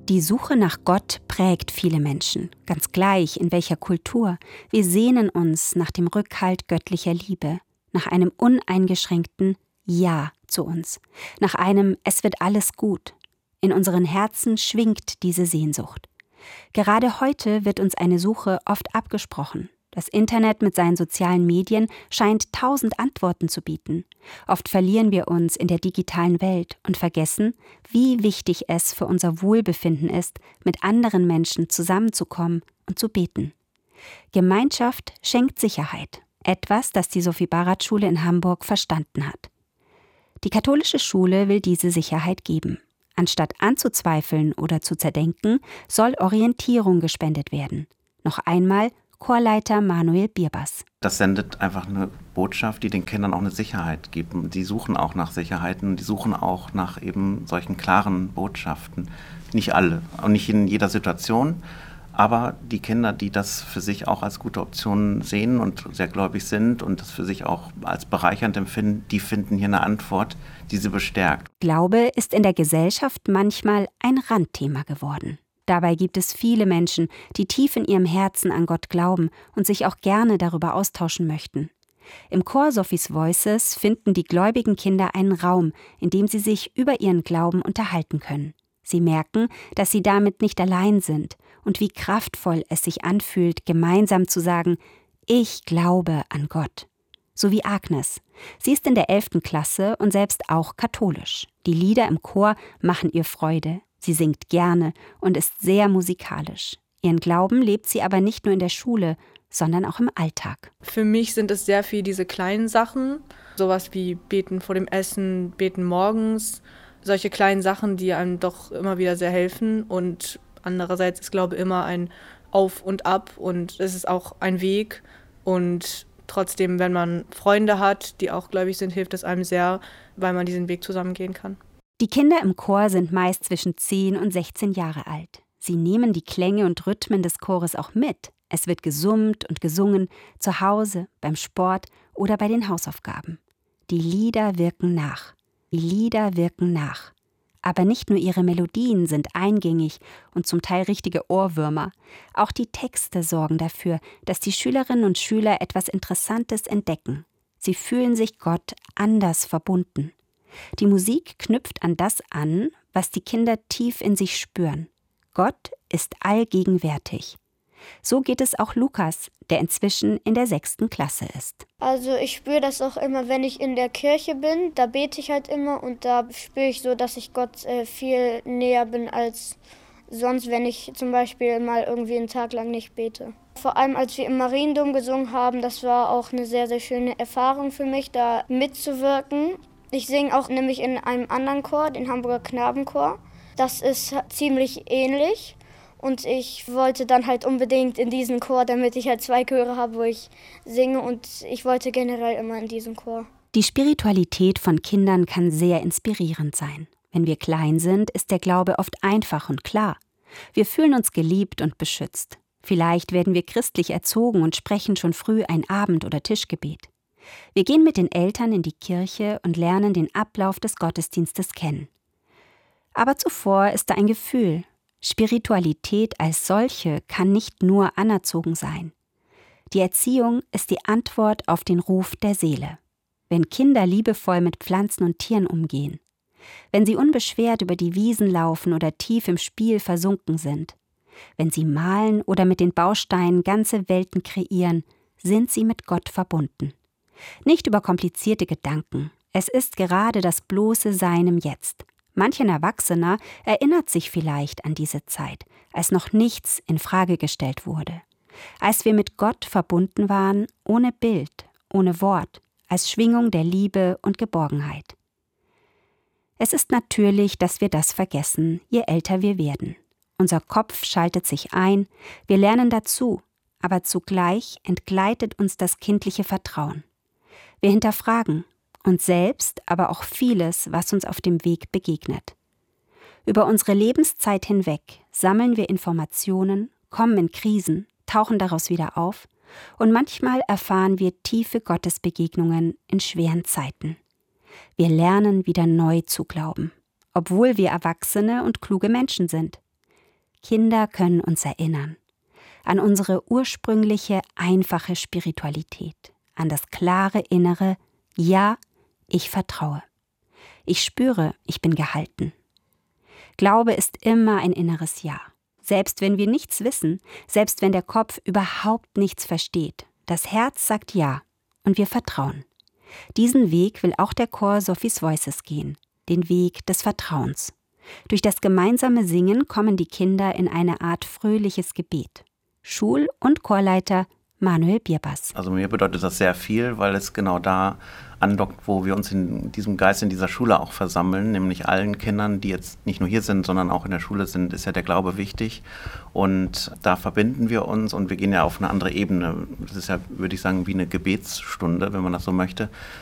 Die Suche nach Gott prägt viele Menschen, ganz gleich in welcher Kultur. Wir sehnen uns nach dem Rückhalt göttlicher Liebe, nach einem uneingeschränkten Ja zu uns, nach einem Es wird alles gut. In unseren Herzen schwingt diese Sehnsucht. Gerade heute wird uns eine Suche oft abgesprochen. Das Internet mit seinen sozialen Medien scheint 1000 Antworten zu bieten. Oft verlieren wir uns in der digitalen Welt und vergessen, wie wichtig es für unser Wohlbefinden ist, mit anderen Menschen zusammenzukommen und zu beten. Gemeinschaft schenkt Sicherheit, etwas, das die Sophie-Barat-Schule in Hamburg verstanden hat. Die katholische Schule will diese Sicherheit geben. Anstatt anzuzweifeln oder zu zerdenken, soll Orientierung gespendet werden. Noch einmal Chorleiter Manuel Bierbers. Das sendet einfach eine Botschaft, die den Kindern auch eine Sicherheit gibt. Die suchen auch nach Sicherheiten, die suchen auch nach eben solchen klaren Botschaften. Nicht alle, auch nicht in jeder Situation, aber die Kinder, die das für sich auch als gute Option sehen und sehr gläubig sind und das für sich auch als bereichernd empfinden, die finden hier eine Antwort, die sie bestärkt. Glaube ist in der Gesellschaft manchmal ein Randthema geworden. Dabei gibt es viele Menschen, die tief in ihrem Herzen an Gott glauben und sich auch gerne darüber austauschen möchten. Im Chor Sophies Voices finden die gläubigen Kinder einen Raum, in dem sie sich über ihren Glauben unterhalten können. Sie merken, dass sie damit nicht allein sind und wie kraftvoll es sich anfühlt, gemeinsam zu sagen, ich glaube an Gott. So wie Agnes. Sie ist in der 11. Klasse und selbst auch katholisch. Die Lieder im Chor machen ihr Freude. Sie singt gerne und ist sehr musikalisch. Ihren Glauben lebt sie aber nicht nur in der Schule, sondern auch im Alltag. Für mich sind es sehr viel diese kleinen Sachen, sowas wie beten vor dem Essen, beten morgens, solche kleinen Sachen, die einem doch immer wieder sehr helfen. Und andererseits ist Glaube immer ein Auf und Ab und es ist auch ein Weg. Und trotzdem, wenn man Freunde hat, die auch gläubig sind, hilft es einem sehr, weil man diesen Weg zusammen gehen kann. Die Kinder im Chor sind meist zwischen 10 und 16 Jahre alt. Sie nehmen die Klänge und Rhythmen des Chores auch mit. Es wird gesummt und gesungen, zu Hause, beim Sport oder bei den Hausaufgaben. Die Lieder wirken nach. Die Lieder wirken nach. Aber nicht nur ihre Melodien sind eingängig und zum Teil richtige Ohrwürmer. Auch die Texte sorgen dafür, dass die Schülerinnen und Schüler etwas Interessantes entdecken. Sie fühlen sich Gott anders verbunden. Die Musik knüpft an das an, was die Kinder tief in sich spüren. Gott ist allgegenwärtig. So geht es auch Lukas, der inzwischen in der 6. Klasse ist. Also ich spüre das auch immer, wenn ich in der Kirche bin, da bete ich halt immer und da spüre ich so, dass ich Gott viel näher bin als sonst, wenn ich zum Beispiel mal irgendwie einen Tag lang nicht bete. Vor allem, als wir im Mariendom gesungen haben, das war auch eine sehr, sehr schöne Erfahrung für mich, da mitzuwirken. Ich singe auch nämlich in einem anderen Chor, den Hamburger Knabenchor. Das ist ziemlich ähnlich und ich wollte dann halt unbedingt in diesen Chor, damit ich halt 2 Chöre habe, wo ich singe und ich wollte generell immer in diesen Chor. Die Spiritualität von Kindern kann sehr inspirierend sein. Wenn wir klein sind, ist der Glaube oft einfach und klar. Wir fühlen uns geliebt und beschützt. Vielleicht werden wir christlich erzogen und sprechen schon früh ein Abend- oder Tischgebet. Wir gehen mit den Eltern in die Kirche und lernen den Ablauf des Gottesdienstes kennen. Aber zuvor ist da ein Gefühl. Spiritualität als solche kann nicht nur anerzogen sein. Die Erziehung ist die Antwort auf den Ruf der Seele. Wenn Kinder liebevoll mit Pflanzen und Tieren umgehen, wenn sie unbeschwert über die Wiesen laufen oder tief im Spiel versunken sind, wenn sie malen oder mit den Bausteinen ganze Welten kreieren, sind sie mit Gott verbunden. Nicht über komplizierte Gedanken. Es ist gerade das bloße Sein im Jetzt. Manch ein Erwachsener erinnert sich vielleicht an diese Zeit, als noch nichts in Frage gestellt wurde. Als wir mit Gott verbunden waren, ohne Bild, ohne Wort, als Schwingung der Liebe und Geborgenheit. Es ist natürlich, dass wir das vergessen, je älter wir werden. Unser Kopf schaltet sich ein, wir lernen dazu, aber zugleich entgleitet uns das kindliche Vertrauen. Wir hinterfragen uns selbst, aber auch vieles, was uns auf dem Weg begegnet. Über unsere Lebenszeit hinweg sammeln wir Informationen, kommen in Krisen, tauchen daraus wieder auf und manchmal erfahren wir tiefe Gottesbegegnungen in schweren Zeiten. Wir lernen wieder neu zu glauben, obwohl wir erwachsene und kluge Menschen sind. Kinder können uns erinnern an unsere ursprüngliche, einfache Spiritualität, an das klare innere Ja, ich vertraue. Ich spüre, ich bin gehalten. Glaube ist immer ein inneres Ja. Selbst wenn wir nichts wissen, selbst wenn der Kopf überhaupt nichts versteht, das Herz sagt Ja und wir vertrauen. Diesen Weg will auch der Chor Sophie's Voices gehen, den Weg des Vertrauens. Durch das gemeinsame Singen kommen die Kinder in eine Art fröhliches Gebet. Schul- und Chorleiter Manuel Bierbass. Also mir bedeutet das sehr viel, weil es genau da andockt, wo wir uns in diesem Geist in dieser Schule auch versammeln, nämlich allen Kindern, die jetzt nicht nur hier sind, sondern auch in der Schule sind, ist ja der Glaube wichtig. Und da verbinden wir uns und wir gehen ja auf eine andere Ebene. Das ist ja, würde ich sagen, wie eine Gebetsstunde, wenn man das so möchte.